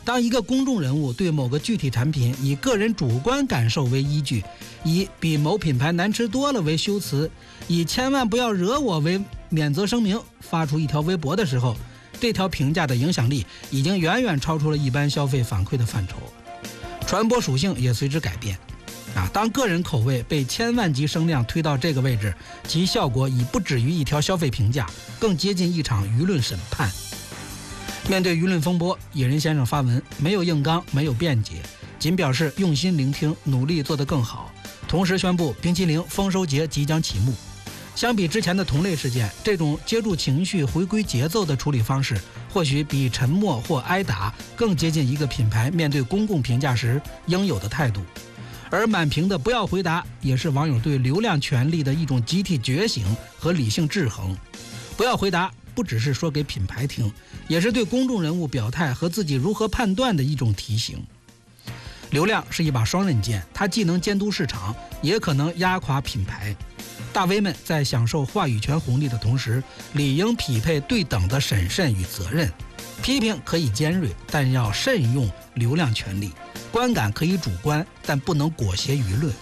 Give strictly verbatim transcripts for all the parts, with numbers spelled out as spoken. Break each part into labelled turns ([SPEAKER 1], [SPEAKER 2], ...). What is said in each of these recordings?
[SPEAKER 1] 当一个公众人物对某个具体产品以个人主观感受为依据，以比某品牌难吃多了为修辞，以千万不要惹我为免责声明发出一条微博的时候，这条评价的影响力已经远远超出了一般消费反馈的范畴，传播属性也随之改变。啊，当个人口味被千万级声量推到这个位置，其效果已不止于一条消费评价，更接近一场舆论审判。面对舆论风波，野人先生发文没有硬刚，没有辩解，仅表示用心聆听，努力做得更好，同时宣布冰淇淋丰收节即将启幕。相比之前的同类事件，这种接住情绪回归节奏的处理方式，或许比沉默或挨打更接近一个品牌面对公共评价时应有的态度。而满屏的不要回答，也是网友对流量权力的一种集体觉醒和理性制衡。不要回答不只是说给品牌听，也是对公众人物表态和自己如何判断的一种提醒。流量是一把双刃剑，它既能监督市场，也可能压垮品牌。大 V 们在享受话语权红利的同时，理应匹配对等的审慎与责任。批评可以尖锐，但要慎用流量权力；观感可以主观，但不能裹挟舆论。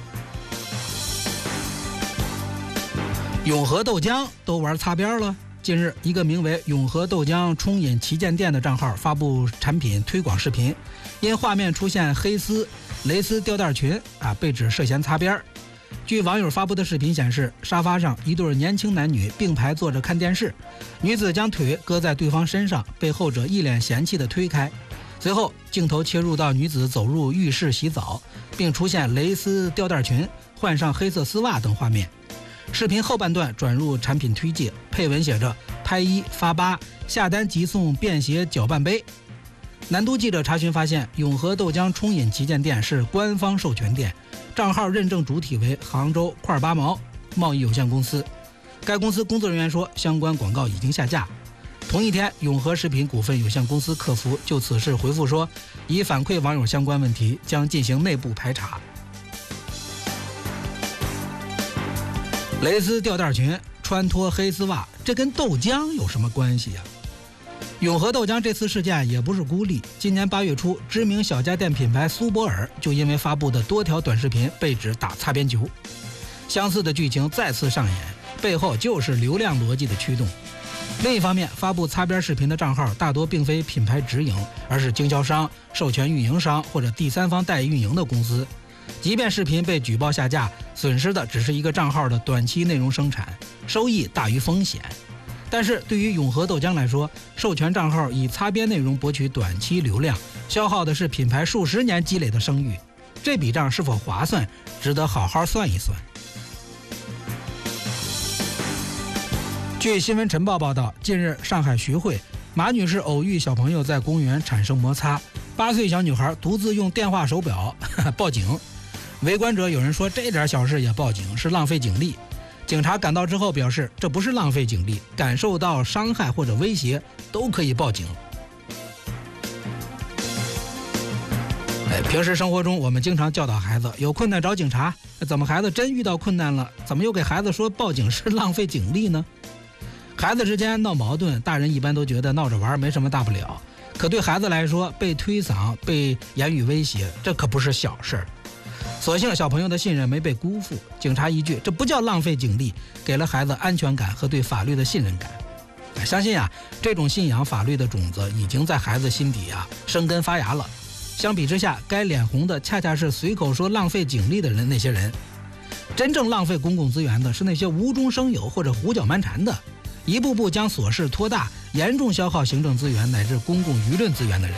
[SPEAKER 1] 永和豆浆都玩擦边了。近日，一个名为永和豆浆冲饮旗舰店的账号发布产品推广视频，因画面出现黑丝、蕾丝吊带裙啊，被指涉嫌擦边。据网友发布的视频显示，沙发上一对年轻男女并排坐着看电视，女子将腿搁在对方身上，被后者一脸嫌弃地推开。随后镜头切入到女子走入浴室洗澡，并出现蕾丝吊带裙、换上黑色丝袜等画面。视频后半段转入产品推介，配文写着拍一发八，下单即送便携搅拌杯。南都记者查询发现，永和豆浆冲饮旗舰店是官方授权店，账号认证主体为杭州块八毛贸易有限公司。该公司工作人员说，相关广告已经下架。同一天，永和食品股份有限公司客服就此事回复说，已反馈网友相关问题，将进行内部排查。蕾丝吊带裙，穿脱黑丝袜，这跟豆浆有什么关系呀、啊？永和豆浆这次事件也不是孤立。今年八月初，知名小家电品牌苏泊尔就因为发布的多条短视频被指打擦边球。相似的剧情再次上演，背后就是流量逻辑的驱动。另一方面，发布擦边视频的账号大多并非品牌直营，而是经销商、授权运营商或者第三方代运营的公司。即便视频被举报下架，损失的只是一个账号的短期内容生产，收益大于风险。但是对于永和豆浆来说，授权账号以擦边内容博取短期流量，消耗的是品牌数十年积累的声誉，这笔账是否划算，值得好好算一算。据新闻晨报报道，近日上海徐汇马女士偶遇小朋友在公园产生摩擦，八岁小女孩独自用电话手表呵呵报警。围观者有人说，这点小事也报警是浪费警力。警察赶到之后表示，这不是浪费警力，感受到伤害或者威胁都可以报警。哎，平时生活中我们经常教导孩子，有困难找警察，怎么孩子真遇到困难了，怎么又给孩子说报警是浪费警力呢？孩子之间闹矛盾，大人一般都觉得闹着玩没什么大不了，可对孩子来说，被推搡、被言语威胁，这可不是小事儿。所幸小朋友的信任没被辜负，警察一句，这不叫浪费警力，给了孩子安全感和对法律的信任感。相信啊，这种信仰法律的种子已经在孩子心底啊生根发芽了。相比之下，该脸红的恰恰是随口说浪费警力的人，那些人。真正浪费公共资源的是那些无中生有或者胡搅蛮缠的，一步步将琐事拖大，严重消耗行政资源乃至公共舆论资源的人。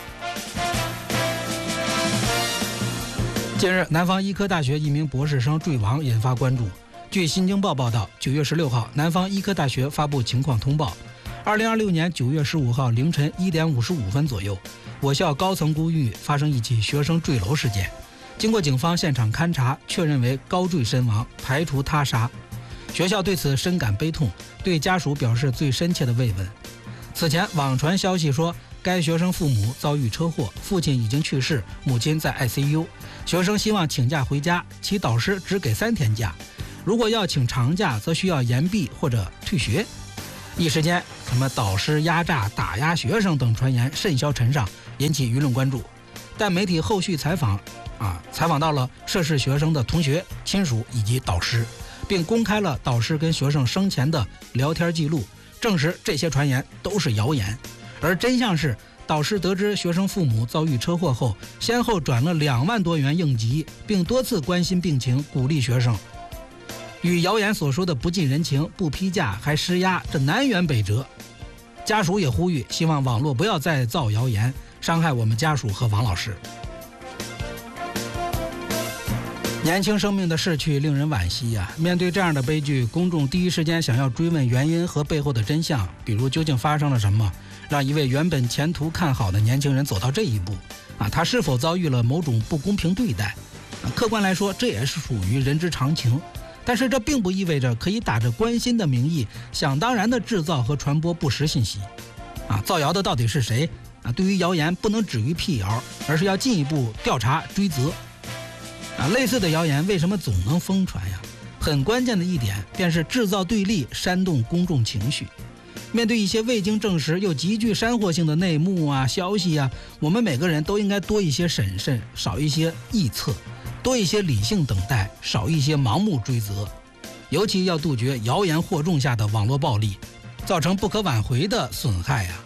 [SPEAKER 1] 近日，南方医科大学一名博士生坠亡引发关注。据新京报报道，九月十六号，南方医科大学发布情况通报。二零二六年九月十五号凌晨一点五十五分左右，我校高层公寓发生一起学生坠楼事件。经过警方现场勘查，确认为高坠身亡，排除他杀。学校对此深感悲痛，对家属表示最深切的慰问。此前网传消息说，该学生父母遭遇车祸，父亲已经去世，母亲在 I C U， 学生希望请假回家，其导师只给三天假，如果要请长假则需要延毕或者退学。一时间，什么导师压榨、打压学生等传言甚嚣尘上， 引起舆论关注。但媒体后续采访啊，采访到了涉事学生的同学、亲属以及导师，并公开了导师跟学生生前的聊天记录，证实这些传言都是谣言。而真相是，导师得知学生父母遭遇车祸后，先后转了两万多元应急，并多次关心病情，鼓励学生。与谣言所说的不近人情、不批假还施压，这南辕北辙。家属也呼吁，希望网络不要再造谣言，伤害我们家属和王老师。年轻生命的逝去令人惋惜啊！面对这样的悲剧，公众第一时间想要追问原因和背后的真相，比如究竟发生了什么，让一位原本前途看好的年轻人走到这一步啊？他是否遭遇了某种不公平对待？啊，客观来说，这也是属于人之常情。但是这并不意味着可以打着关心的名义，想当然的制造和传播不实信息。啊，造谣的到底是谁？啊，对于谣言不能止于辟谣，而是要进一步调查追责。啊，类似的谣言为什么总能疯传呀？很关键的一点便是制造对立，煽动公众情绪。面对一些未经证实又极具煽惑性的内幕啊、消息啊，我们每个人都应该多一些审慎，少一些臆测，多一些理性等待，少一些盲目追责。尤其要杜绝谣言惑众下的网络暴力，造成不可挽回的损害呀。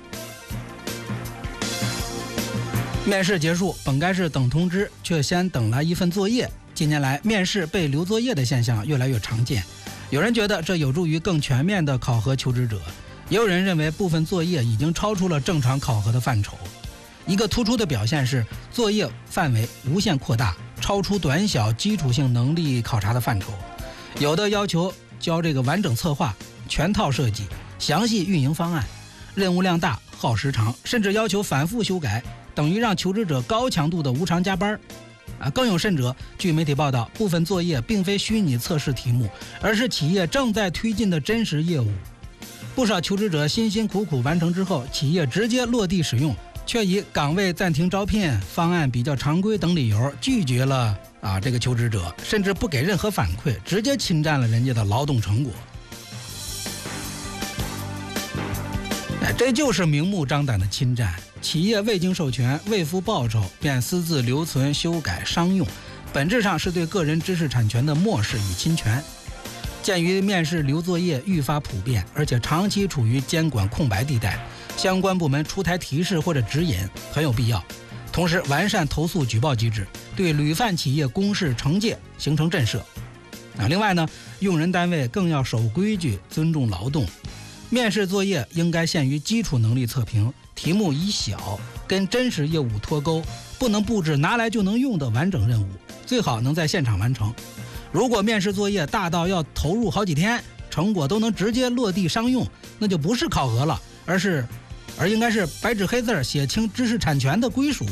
[SPEAKER 1] 面试结束，本该是等通知，却先等来一份作业。近年来，面试被留作业的现象越来越常见。有人觉得这有助于更全面地考核求职者，也有人认为部分作业已经超出了正常考核的范畴。一个突出的表现是，作业范围无限扩大，超出短小基础性能力考察的范畴。有的要求交这个完整策划、全套设计、详细运营方案，任务量大、耗时长，甚至要求反复修改，等于让求职者高强度的无偿加班。啊，更有甚者，据媒体报道，部分作业并非虚拟测试题目，而是企业正在推进的真实业务。不少求职者辛辛苦苦完成之后，企业直接落地使用，却以岗位暂停招聘、方案比较常规等理由拒绝了啊这个求职者，甚至不给任何反馈，直接侵占了人家的劳动成果。哎，这就是明目张胆的侵占。企业未经授权、未付报酬便私自留存、修改、商用，本质上是对个人知识产权的漠视与侵权。鉴于面试留作业愈发普遍，而且长期处于监管空白地带，相关部门出台提示或者指引很有必要。同时，完善投诉举报机制，对屡犯企业公示惩戒形成震慑。啊，另外呢，用人单位更要守规矩、尊重劳动。面试作业应该限于基础能力测评，题目以小，跟真实业务脱钩，不能布置拿来就能用的完整任务，最好能在现场完成。如果面试作业大到要投入好几天，成果都能直接落地商用，那就不是考核了，而是而应该是白纸黑字写清知识产权的归属。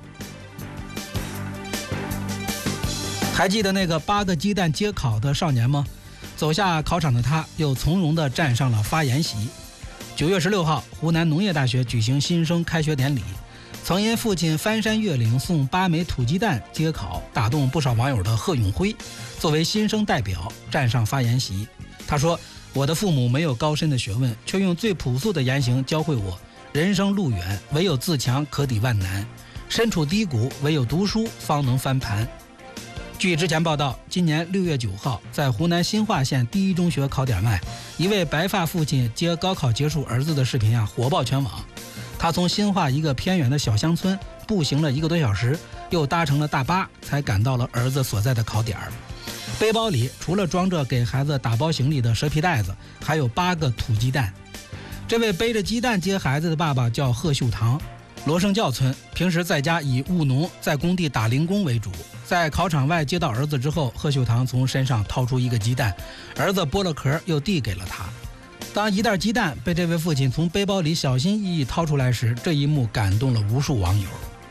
[SPEAKER 1] 还记得那个八个鸡蛋接考的少年吗？走下考场的他，又从容地站上了发言席。九月十六号，湖南农业大学举行新生开学典礼。曾因父亲翻山越岭送八枚土鸡蛋接考，打动不少网友的贺永辉，作为新生代表站上发言席。他说：“我的父母没有高深的学问，却用最朴素的言行教会我，人生路远，唯有自强可抵万难；身处低谷，唯有读书方能翻盘。”据之前报道，今年六月九号，在湖南新化县第一中学考点外，一位白发父亲接高考结束儿子的视频啊火爆全网。他从新化一个偏远的小乡村步行了一个多小时，又搭乘了大巴，才赶到了儿子所在的考点。背包里除了装着给孩子打包行李的蛇皮袋子，还有八个土鸡蛋。这位背着鸡蛋接孩子的爸爸叫贺秀堂，罗胜教村，平时在家以务农，在工地打零工为主。在考场外接到儿子之后，贺秀堂从身上掏出一个鸡蛋，儿子剥了壳又递给了他。当一袋鸡蛋被这位父亲从背包里小心翼翼掏出来时，这一幕感动了无数网友。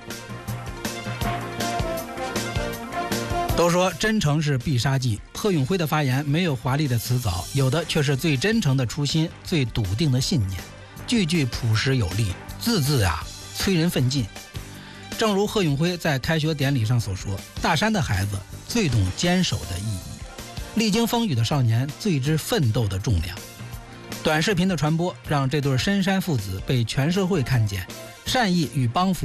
[SPEAKER 1] 都说真诚是必杀技，贺永辉的发言没有华丽的辞藻，有的却是最真诚的初心，最笃定的信念，句句朴实有力，字字啊催人奋进。正如贺永辉在开学典礼上所说，大山的孩子最懂坚守的意义，历经风雨的少年最知奋斗的重量。短视频的传播让这对深山父子被全社会看见， 善意与帮扶。